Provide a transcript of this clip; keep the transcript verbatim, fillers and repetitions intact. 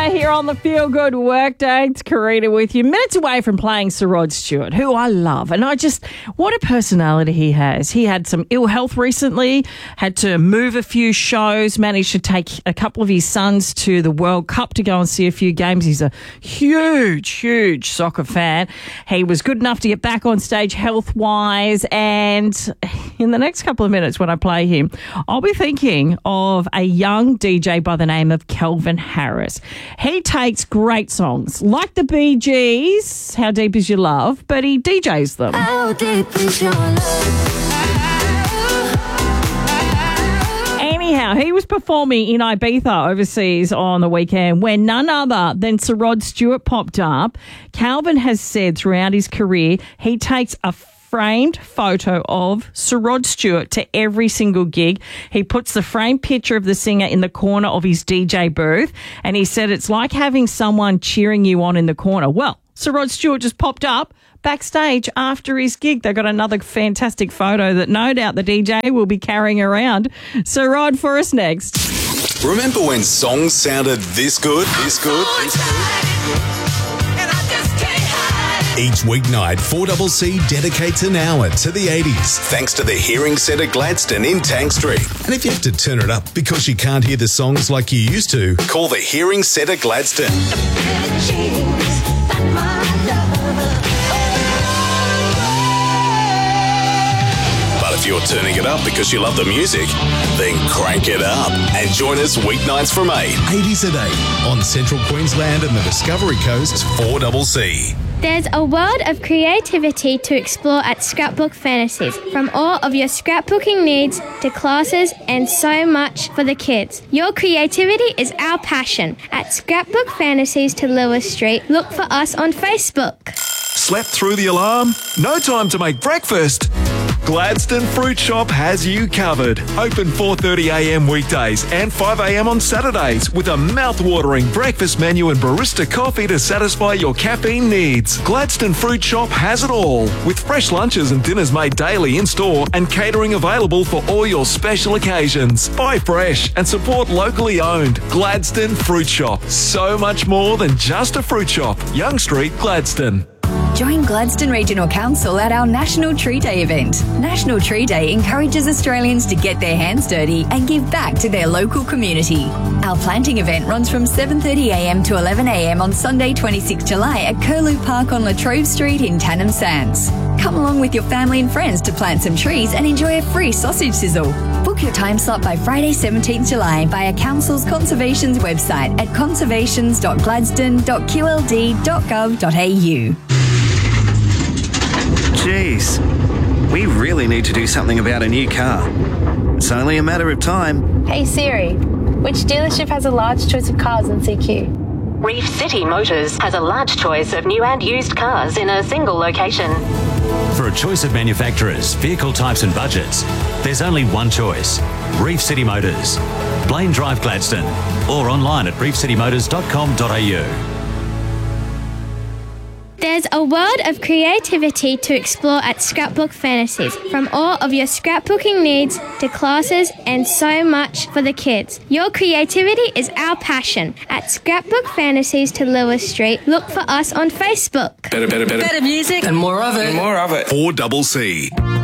Hour here on the Feel Good Workday. It's Karina with you. Minutes away from playing Sir Rod Stewart, who I love. And I just, what a personality he has. He had some ill health recently, had to move a few shows, managed to take a couple of his sons to the World Cup to go and see a few games. He's a huge, huge soccer fan. He was good enough to get back on stage health-wise. And in the next couple of minutes when I play him, I'll be thinking of a young D J by the name of Calvin Harris. He takes great songs like the Bee Gees, How Deep Is Your Love, but he D Js them. How deep is your love? Anyhow, he was performing in Ibiza overseas on the weekend when none other than Sir Rod Stewart popped up. Calvin has said throughout his career he takes a framed photo of Sir Rod Stewart to every single gig. He puts the framed picture of the singer in the corner of his D J booth, and he said it's like having someone cheering you on in the corner. Well, Sir Rod Stewart just popped up backstage after his gig. They got another fantastic photo that no doubt the D J will be carrying around. Sir Rod for us next. Remember when songs sounded this good, this good, this good? Each weeknight, four C C dedicates an hour to the eighties, thanks to the Hearing Centre Gladstone in Tank Street. And if you have to turn it up because you can't hear the songs like you used to, call the Hearing Centre Gladstone. But if you're turning it up because you love the music, then crank it up and join us weeknights from eight. eighties at eight on Central Queensland and the Discovery Coast's four C C. There's a world of creativity to explore at Scrapbook Fantasies, from all of your scrapbooking needs to classes and so much for the kids. Your creativity is our passion. At Scrapbook Fantasies to Lewis Street, look for us on Facebook. Slept through the alarm? No time to make breakfast? Gladstone Fruit Shop has you covered. Open four thirty a m weekdays and five a m on Saturdays with a mouth-watering breakfast menu and barista coffee to satisfy your caffeine needs. Gladstone Fruit Shop has it all, with fresh lunches and dinners made daily in-store and catering available for all your special occasions. Buy fresh and support locally owned. Gladstone Fruit Shop. So much more than just a fruit shop. Young Street, Gladstone. Join Gladstone Regional Council at our National Tree Day event. National Tree Day encourages Australians to get their hands dirty and give back to their local community. Our planting event runs from seven thirty a m to eleven a m on Sunday twenty-sixth of July at Curlew Park on Latrobe Street in Tannum Sands. Come along with your family and friends to plant some trees and enjoy a free sausage sizzle. Book your time slot by Friday seventeenth of July via Council's Conservations website at conservations dot gladstone dot q l d dot gov dot a u. Jeez, we really need to do something about a new car. It's only a matter of time. Hey Siri, which dealership has a large choice of cars in C Q? Reef City Motors has a large choice of new and used cars in a single location. For a choice of manufacturers, vehicle types and budgets, there's only one choice. Reef City Motors. Blaine Drive, Gladstone, or online at reef city motors dot com dot a u. There's a world of creativity to explore at Scrapbook Fantasies, from all of your scrapbooking needs to classes and so much for the kids. Your creativity is our passion. At Scrapbook Fantasies to Lewis Street, look for us on Facebook. Better, better, better. Better music and more of it. More of it. four C C.